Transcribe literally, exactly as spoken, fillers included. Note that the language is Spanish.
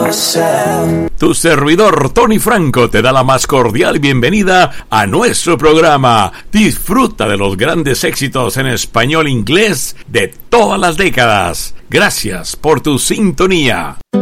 myself. Tu servidor Tony Franco te da la más cordial bienvenida a nuestro programa. Disfruta de los grandes éxitos en español e inglés de todas las décadas. Gracias por tu sintonía.